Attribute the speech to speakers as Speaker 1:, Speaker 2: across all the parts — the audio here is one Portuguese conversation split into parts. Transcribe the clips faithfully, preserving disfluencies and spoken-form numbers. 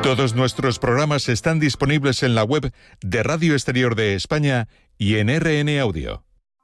Speaker 1: Todos nuestros programas están disponibles en la web de Radio Exterior de España y en R N Audio.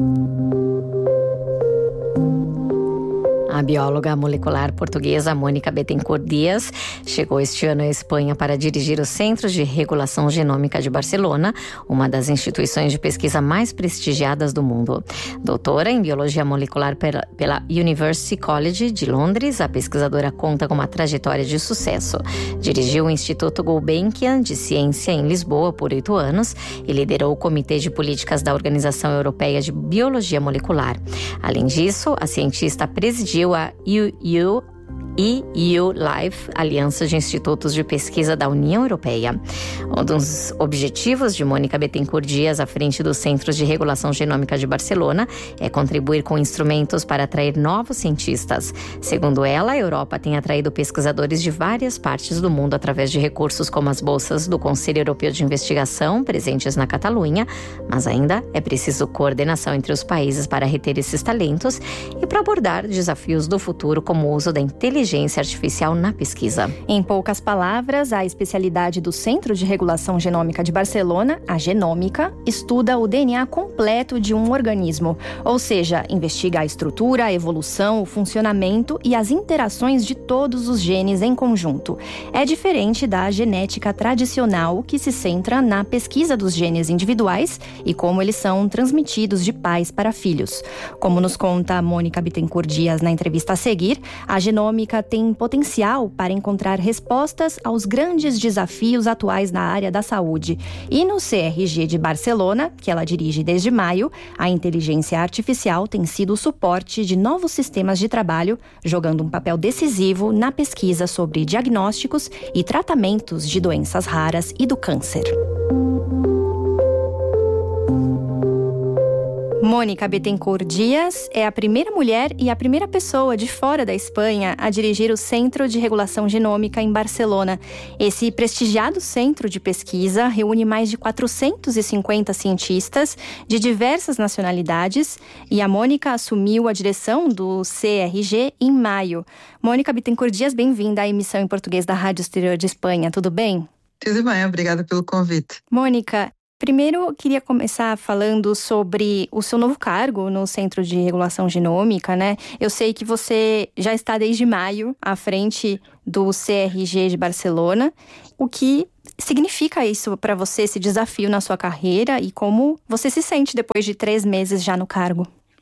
Speaker 2: A bióloga molecular portuguesa Mônica Bettencourt Dias chegou este ano à Espanha para dirigir o Centro de Regulação Genômica de Barcelona, uma das instituições de pesquisa mais prestigiadas do mundo. Doutora em Biologia Molecular pela, pela University College de Londres, a pesquisadora conta com uma trajetória de sucesso. Dirigiu o Instituto Gulbenkian de Ciência em Lisboa por oito anos e liderou o Comitê de Políticas da Organização Europeia de Biologia Molecular. Além disso, a cientista presidiu a E U E U Life, Aliança de Institutos de Pesquisa da União Europeia. Um dos objetivos de Mônica Bettencourt Dias à frente dos Centros de Regulação Genômica de Barcelona é contribuir com instrumentos para atrair novos cientistas. Segundo ela, a Europa tem atraído pesquisadores de várias partes do mundo através de recursos como as bolsas do Conselho Europeu de Investigação, presentes na Catalunha, mas ainda é preciso coordenação entre os países para reter esses talentos e para abordar desafios do futuro, como o uso da inteligência artificial na pesquisa.
Speaker 3: Em poucas palavras, a especialidade do Centro de Regulação Genômica de Barcelona, a genômica, estuda o D N A completo de um organismo, ou seja, investiga a estrutura, a evolução, o funcionamento e as interações de todos os genes em conjunto. É diferente da genética tradicional, que se centra na pesquisa dos genes individuais e como eles são transmitidos de pais para filhos. Como nos conta Mônica Bettencourt Dias na entrevista a seguir, a genômica tem potencial para encontrar respostas aos grandes desafios atuais na área da saúde. E no C R G de Barcelona, que ela dirige desde maio, a inteligência artificial tem sido o suporte de novos sistemas de trabalho, jogando um papel decisivo na pesquisa sobre diagnósticos e tratamentos de doenças raras e do câncer. Mônica Bettencourt Dias é a primeira mulher e a primeira pessoa de fora da Espanha a dirigir o Centro de Regulação Genômica em Barcelona. Esse prestigiado centro de pesquisa reúne mais de quatrocentos e cinquenta cientistas de diversas nacionalidades e a Mônica assumiu a direção do C R G em maio. Mônica Bettencourt Dias, bem-vinda à emissão em português da Rádio Exterior de Espanha. Tudo bem?
Speaker 4: Tudo bem, obrigada pelo convite.
Speaker 3: Mônica, primeiro, eu queria começar falando sobre o seu novo cargo no Centro de Regulação Genômica, né? Eu sei que você já está desde maio à frente do C R G de Barcelona. O que significa isso para você, esse desafio na sua carreira, e como você se sente depois de três meses já no cargo?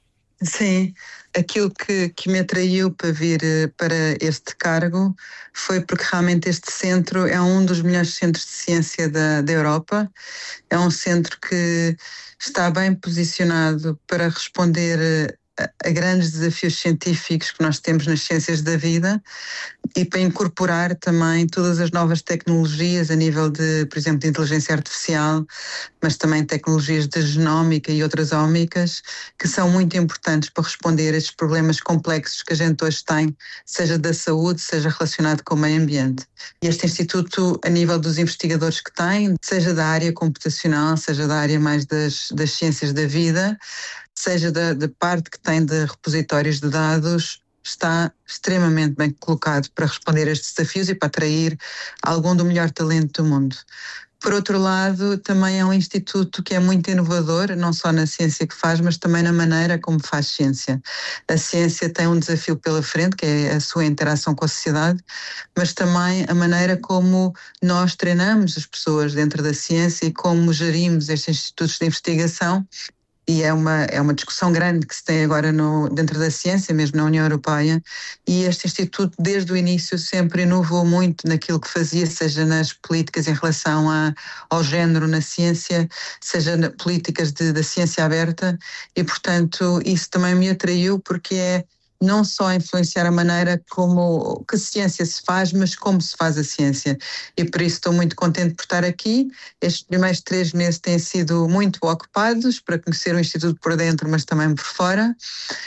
Speaker 4: Sim, aquilo que, que me atraiu para vir para este cargo foi porque realmente este centro é um dos melhores centros de ciência da, da Europa. É um centro que está bem posicionado para responder a, a grandes desafios científicos que nós temos nas ciências da vida e para incorporar também todas as novas tecnologias a nível de, por exemplo, de inteligência artificial, mas também tecnologias de genómica e outras ómicas, que são muito importantes para responder a estes problemas complexos que a gente hoje tem, seja da saúde, seja relacionado com o meio ambiente. E este instituto, a nível dos investigadores que tem, seja da área computacional, seja da área mais das, das ciências da vida, seja da, da parte que tem de repositórios de dados, está extremamente bem colocado para responder a estes desafios e para atrair algum do melhor talento do mundo. Por outro lado, também é um instituto que é muito inovador, não só na ciência que faz, mas também na maneira como faz ciência. A ciência tem um desafio pela frente, que é a sua interação com a sociedade, mas também a maneira como nós treinamos as pessoas dentro da ciência e como gerimos estes institutos de investigação. E é uma, é uma discussão grande que se tem agora no, dentro da ciência, mesmo na União Europeia, e este Instituto desde o início sempre inovou muito naquilo que fazia, seja nas políticas em relação a, ao género na ciência, seja nas políticas de, da ciência aberta, e portanto isso também me atraiu porque é não só influenciar a maneira como que a ciência se faz, mas como se faz a ciência. E por isso estou muito contente por estar aqui. Estes primeiros três meses têm sido muito ocupados para conhecer o Instituto por dentro, mas também por fora.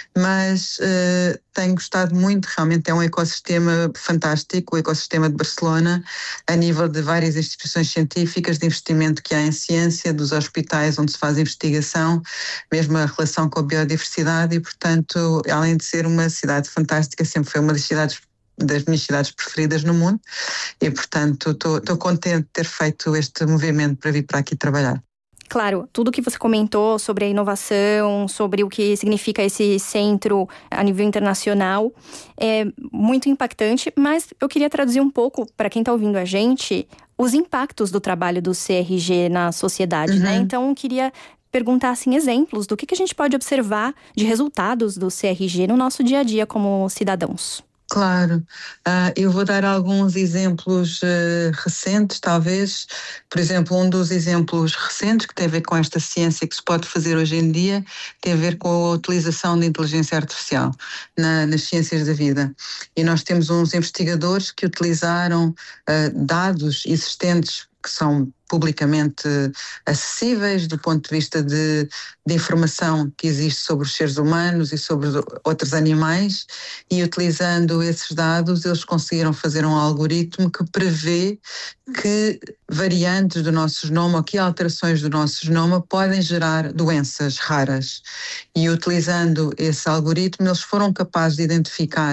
Speaker 4: Mas uh, tenho gostado muito, realmente é um ecossistema fantástico, o ecossistema de Barcelona, a nível de várias instituições científicas de investimento que há em ciência, dos hospitais onde se faz investigação, mesmo a relação com a biodiversidade e, portanto, além de ser uma cidade fantástica, sempre foi uma das cidades das minhas cidades preferidas no mundo e, portanto, estou contente de ter feito este movimento para vir para aqui trabalhar.
Speaker 3: Claro, tudo que você comentou sobre a inovação, sobre o que significa esse centro a nível internacional é muito impactante, mas eu queria traduzir um pouco para quem está ouvindo a gente os impactos do trabalho do C R G na sociedade, uhum. né? Então, eu queria perguntar, assim, exemplos do que, que a gente pode observar de resultados do C R G no nosso dia a dia como cidadãos.
Speaker 4: Claro, uh, eu vou dar alguns exemplos uh, recentes, talvez. Por exemplo, um dos exemplos recentes que tem a ver com esta ciência que se pode fazer hoje em dia tem a ver com a utilização de inteligência artificial na, nas ciências da vida. E nós temos uns investigadores que utilizaram uh, dados existentes que são publicamente acessíveis do ponto de vista de, de informação que existe sobre os seres humanos e sobre outros animais, e utilizando esses dados eles conseguiram fazer um algoritmo que prevê que variantes do nosso genoma ou que alterações do nosso genoma podem gerar doenças raras. E utilizando esse algoritmo eles foram capazes de identificar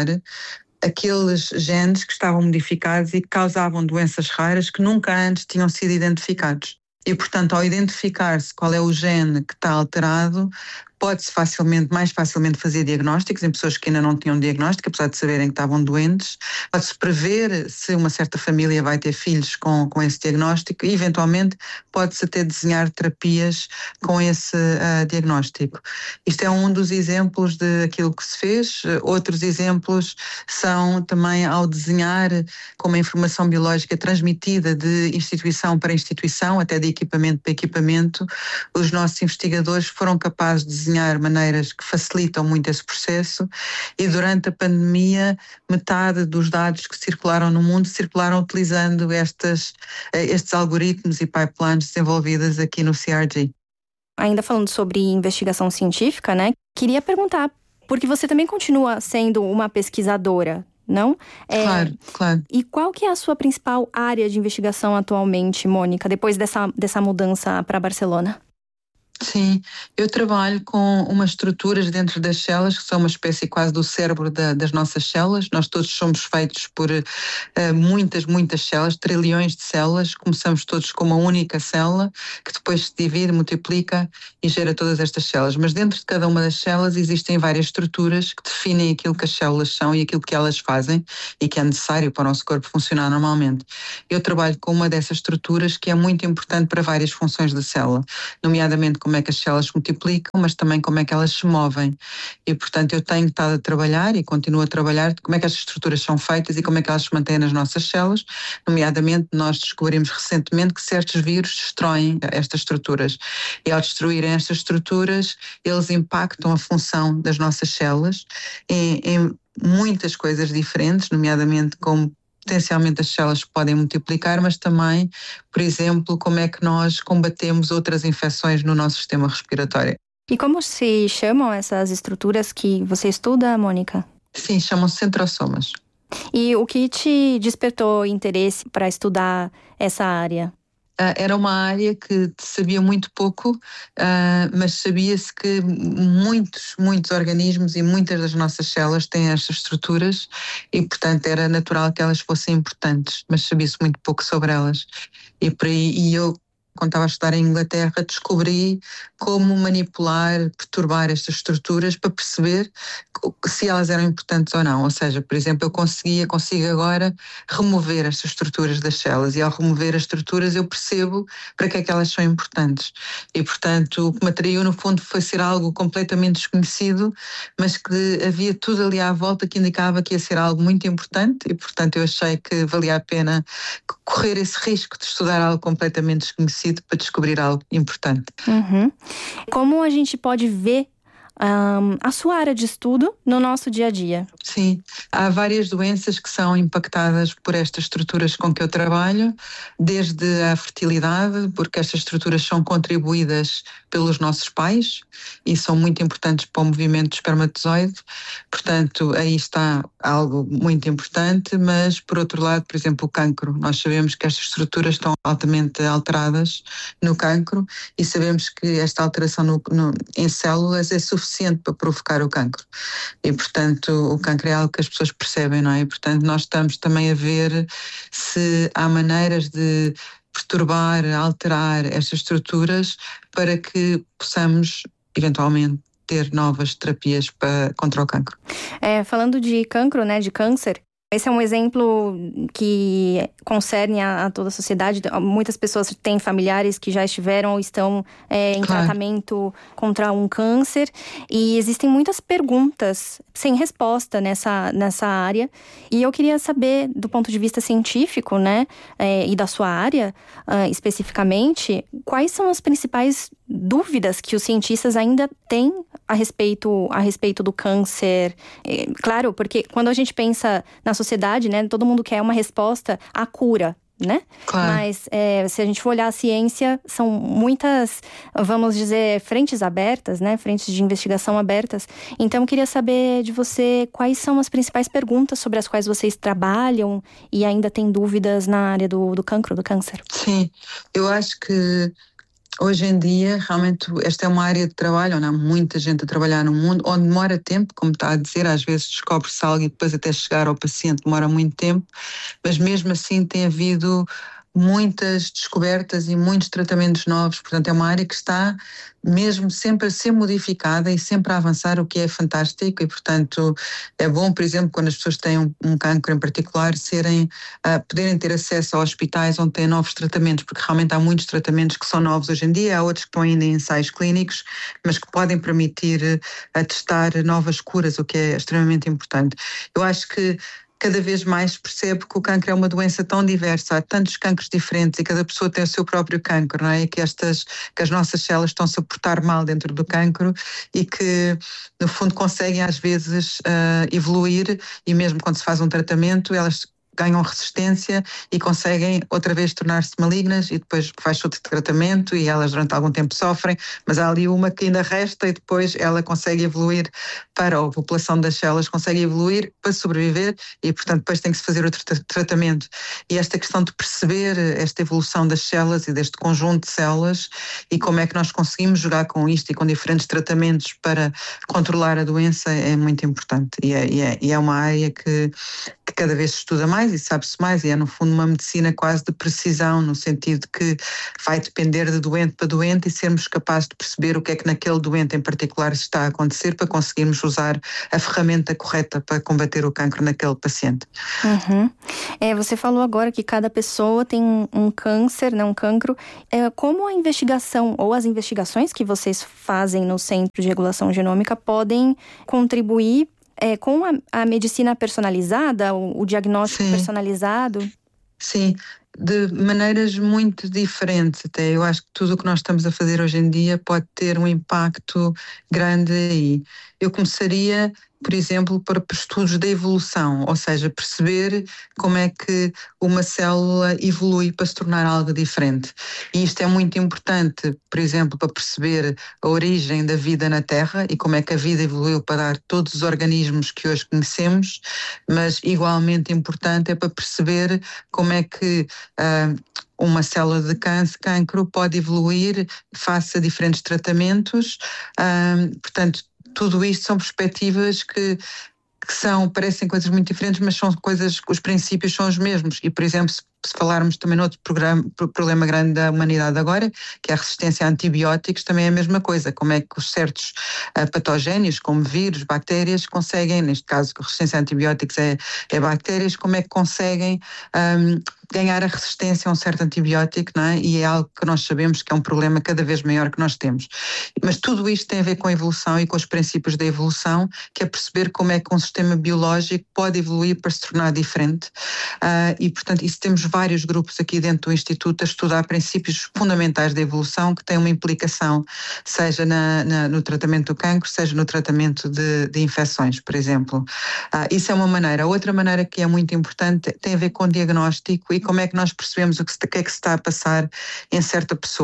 Speaker 4: aqueles genes que estavam modificados e que causavam doenças raras que nunca antes tinham sido identificados. E, portanto, ao identificar-se qual é o gene que está alterado, pode-se facilmente, mais facilmente fazer diagnósticos em pessoas que ainda não tinham diagnóstico, apesar de saberem que estavam doentes. Pode-se prever se uma certa família vai ter filhos com, com esse diagnóstico e, eventualmente, pode-se até desenhar terapias com esse uh, diagnóstico. Isto é um dos exemplos daquilo que se fez. Outros exemplos são também ao desenhar como a informação biológica transmitida de instituição para instituição, até de equipamento para equipamento. Os nossos investigadores foram capazes de desenhar maneiras que facilitam muito esse processo e durante a pandemia metade dos dados que circularam no mundo circularam utilizando estas, estes algoritmos e pipelines desenvolvidas aqui no C R G.
Speaker 3: Ainda falando sobre investigação científica, né? Queria perguntar, porque você também continua sendo uma pesquisadora, não?
Speaker 4: É, claro, claro.
Speaker 3: E qual que é a sua principal área de investigação atualmente, Mônica, depois dessa, dessa mudança para Barcelona?
Speaker 4: Sim, eu trabalho com umas estruturas dentro das células que são uma espécie quase do cérebro da, das nossas células. Nós todos somos feitos por uh, muitas, muitas células, trilhões de células. Começamos todos com uma única célula que depois se divide, multiplica e gera todas estas células. Mas dentro de cada uma das células existem várias estruturas que definem aquilo que as células são e aquilo que elas fazem e que é necessário para o nosso corpo funcionar normalmente. Eu trabalho com uma dessas estruturas que é muito importante para várias funções da célula, nomeadamente como é que as células se multiplicam, mas também como é que elas se movem. E, portanto, eu tenho estado a trabalhar e continuo a trabalhar como é que estas estruturas são feitas e como é que elas se mantêm nas nossas células. Nomeadamente, nós descobrimos recentemente que certos vírus destroem estas estruturas. E ao destruírem estas estruturas, eles impactam a função das nossas células em, em muitas coisas diferentes, nomeadamente como potencialmente as células podem multiplicar, mas também, por exemplo, como é que nós combatemos outras infecções no nosso sistema respiratório.
Speaker 3: E como se chamam essas estruturas que você estuda, Mônica?
Speaker 4: Sim, chamam-se centrosomas.
Speaker 3: E o que te despertou interesse para estudar essa área?
Speaker 4: Era uma área que sabia muito pouco, mas sabia-se que muitos, muitos organismos e muitas das nossas células têm estas estruturas e, portanto, era natural que elas fossem importantes, mas sabia-se muito pouco sobre elas. E, por aí, e eu, quando estava a estudar em Inglaterra, descobri como manipular, perturbar estas estruturas para perceber se elas eram importantes ou não. Ou seja, por exemplo, eu conseguia, consigo agora remover estas estruturas das células e ao remover as estruturas eu percebo para que é que elas são importantes. E, portanto, o que me atraiu no fundo foi ser algo completamente desconhecido, mas que havia tudo ali à volta que indicava que ia ser algo muito importante e, portanto, eu achei que valia a pena correr esse risco de estudar algo completamente desconhecido para descobrir algo importante.
Speaker 3: Uhum. Como a gente pode ver Um, a sua área de estudo no nosso dia a dia?
Speaker 4: Sim, há várias doenças que são impactadas por estas estruturas com que eu trabalho, desde a fertilidade, porque estas estruturas são contribuídas pelos nossos pais e são muito importantes para o movimento do espermatozoide, portanto aí está algo muito importante, mas por outro lado, por exemplo, o cancro. Nós sabemos que estas estruturas estão altamente alteradas no cancro e sabemos que esta alteração no, no, em células é suficiente suficiente para provocar o cancro. E, portanto, o cancro é algo que as pessoas percebem, não é? E, portanto, nós estamos também a ver se há maneiras de perturbar, alterar estas estruturas para que possamos, eventualmente, ter novas terapias para, contra o cancro.
Speaker 3: É, falando de cancro, né, de câncer, esse é um exemplo que concerne a, a toda a sociedade. Muitas pessoas têm familiares que já estiveram ou estão é, em
Speaker 4: claro.
Speaker 3: tratamento contra um câncer. E existem muitas perguntas sem resposta nessa, nessa área. E eu queria saber, do ponto de vista científico, né, é, e da sua área uh, especificamente, quais são as principais dúvidas que os cientistas ainda têm a respeito, a respeito do câncer. É, claro, porque quando a gente pensa na sociedade, né, todo mundo quer uma resposta à cura, né?
Speaker 4: Claro.
Speaker 3: Mas é, se a gente for olhar a ciência, são muitas, vamos dizer, frentes abertas, né? Frentes de investigação abertas. Então, eu queria saber de você quais são as principais perguntas sobre as quais vocês trabalham e ainda têm dúvidas na área do, do cancro, do câncer.
Speaker 4: Sim, eu acho que hoje em dia, realmente, esta é uma área de trabalho onde há muita gente a trabalhar no mundo, onde demora tempo, como está a dizer, às vezes descobre-se algo e depois até chegar ao paciente demora muito tempo, mas mesmo assim tem havido muitas descobertas e muitos tratamentos novos, portanto é uma área que está mesmo sempre a ser modificada e sempre a avançar, o que é fantástico e, portanto, é bom, por exemplo, quando as pessoas têm um, um cancro em particular, serem, uh, poderem ter acesso a hospitais onde têm novos tratamentos, porque realmente há muitos tratamentos que são novos hoje em dia, há outros que estão ainda em ensaios clínicos, mas que podem permitir uh, testar novas curas, o que é extremamente importante. Eu acho que cada vez mais percebe que o cancro é uma doença tão diversa, há tantos cancros diferentes e cada pessoa tem o seu próprio cancro, não é? E que, estas, que as nossas células estão-se a portar mal dentro do cancro e que, no fundo, conseguem às vezes uh, evoluir e mesmo quando se faz um tratamento, elas ganham resistência e conseguem outra vez tornar-se malignas e depois faz outro tratamento e elas durante algum tempo sofrem, mas há ali uma que ainda resta e depois ela consegue evoluir para a população das células, consegue evoluir para sobreviver e, portanto, depois tem que se fazer outro tratamento. E esta questão de perceber esta evolução das células e deste conjunto de células e como é que nós conseguimos jogar com isto e com diferentes tratamentos para controlar a doença é muito importante e é, e é, e é uma área que, que cada vez se estuda mais e sabe-se mais e é no fundo uma medicina quase de precisão, no sentido que vai depender de doente para doente e sermos capazes de perceber o que é que naquele doente em particular está a acontecer para conseguirmos usar a ferramenta correta para combater o cancro naquele paciente.
Speaker 3: Uhum. É, você falou agora que cada pessoa tem um câncer, né, um cancro. É, como a investigação ou as investigações que vocês fazem no Centro de Regulação Genômica podem contribuir É, com a, a medicina personalizada, o, o diagnóstico Sim. personalizado?
Speaker 4: Sim, de maneiras muito diferentes até. Eu acho que tudo o que nós estamos a fazer hoje em dia pode ter um impacto grande aí. Eu começaria, por exemplo, por estudos da evolução, ou seja, perceber como é que uma célula evolui para se tornar algo diferente. E isto é muito importante, por exemplo, para perceber a origem da vida na Terra e como é que a vida evoluiu para dar todos os organismos que hoje conhecemos, mas igualmente importante é para perceber como é que uh, uma célula de câncer, cancro pode evoluir face a diferentes tratamentos. Uh, portanto, tudo isto são perspectivas que, que são, parecem coisas muito diferentes, mas são coisas, os princípios são os mesmos. E, por exemplo, se, se falarmos também noutro programa, problema grande da humanidade agora, que é a resistência a antibióticos, também é a mesma coisa. Como é que os certos uh, patogénios, como vírus, bactérias, conseguem, neste caso a resistência a antibióticos é, é bactérias, como é que conseguem um, ganhar a resistência a um certo antibiótico, não é? E é algo que nós sabemos que é um problema cada vez maior que nós temos. Mas tudo isto tem a ver com a evolução e com os princípios da evolução, que é perceber como é que um sistema biológico pode evoluir para se tornar diferente. Uh, e, portanto, isso temos vários grupos aqui dentro do Instituto a estudar princípios fundamentais da evolução que têm uma implicação, seja na, na, no tratamento do cancro, seja no tratamento de, de infecções, por exemplo. Uh, isso é uma maneira. A outra maneira que é muito importante tem a ver com o diagnóstico e como é que nós percebemos o que, o que é que se está a passar em certa pessoa.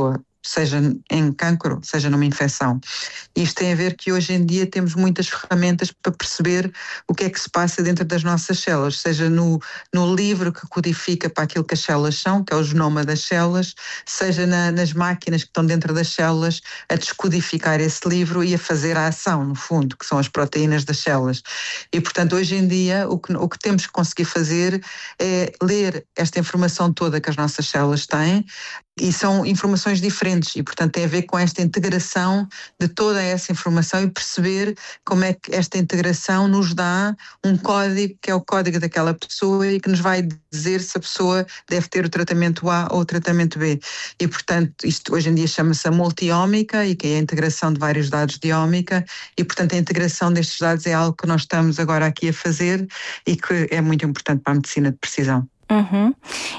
Speaker 4: seja em cancro, seja numa infecção. Isto tem a ver que hoje em dia temos muitas ferramentas para perceber o que é que se passa dentro das nossas células, seja no, no livro que codifica para aquilo que as células são, que é o genoma das células, seja na, nas máquinas que estão dentro das células a descodificar esse livro e a fazer a ação, no fundo, que são as proteínas das células. E, portanto, hoje em dia o que, o que temos que conseguir fazer é ler esta informação toda que as nossas células têm, e são informações diferentes e, portanto, tem a ver com esta integração de toda essa informação e perceber como é que esta integração nos dá um código, que é o código daquela pessoa e que nos vai dizer se a pessoa deve ter o tratamento A ou o tratamento B. E, portanto, isto hoje em dia chama-se a multiómica e que é a integração de vários dados de ómica e, portanto, a integração destes dados é algo que nós estamos agora aqui a fazer e que é muito importante para a medicina de precisão.
Speaker 3: Uhum.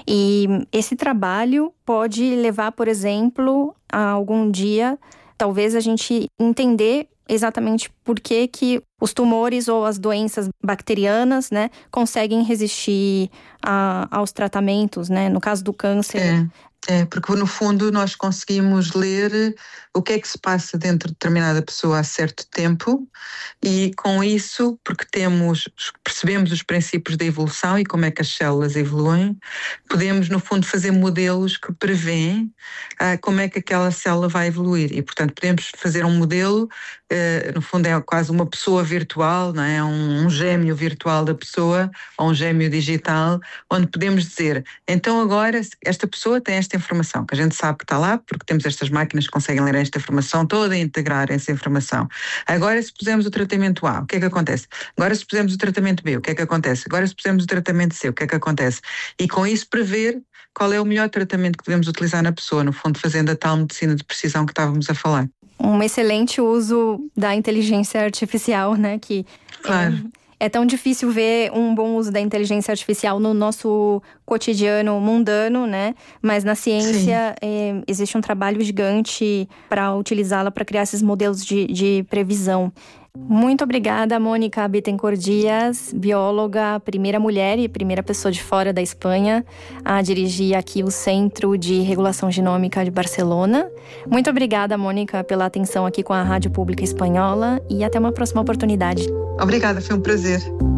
Speaker 3: E esse trabalho pode levar, por exemplo, a algum dia, talvez a gente entender exatamente por que que os tumores ou as doenças bacterianas, né, conseguem resistir a, aos tratamentos, né? No caso do câncer.
Speaker 4: É. É, porque no fundo nós conseguimos ler o que é que se passa dentro de determinada pessoa há certo tempo e com isso, porque temos, percebemos os princípios da evolução e como é que as células evoluem, podemos no fundo fazer modelos que prevêem ah, como é que aquela célula vai evoluir e portanto podemos fazer um modelo, ah, no fundo é quase uma pessoa virtual, não é? um, um gêmeo virtual da pessoa ou um gêmeo digital, onde podemos dizer, então agora esta pessoa tem esta informação, que a gente sabe que está lá, porque temos estas máquinas que conseguem ler esta informação toda e integrar essa informação. Agora, se pusermos o tratamento A, o que é que acontece? Agora, se pusermos o tratamento B, o que é que acontece? Agora, se pusermos o tratamento C, o que é que acontece? E com isso prever qual é o melhor tratamento que devemos utilizar na pessoa, no fundo, fazendo a tal medicina de precisão que estávamos a falar.
Speaker 3: Um excelente uso da inteligência artificial, né? Que
Speaker 4: claro.
Speaker 3: É... É tão difícil ver um bom uso da inteligência artificial no nosso cotidiano mundano, né? Mas na ciência é, existe um trabalho gigante para utilizá-la para criar esses modelos de, de previsão. Muito obrigada, Mônica Bittencourt Dias, bióloga, primeira mulher e primeira pessoa de fora da Espanha a dirigir aqui o Centro de Regulação Genômica de Barcelona. Muito obrigada, Mônica, pela atenção aqui com a Rádio Pública Espanhola e até uma próxima oportunidade.
Speaker 4: Obrigada, foi um prazer.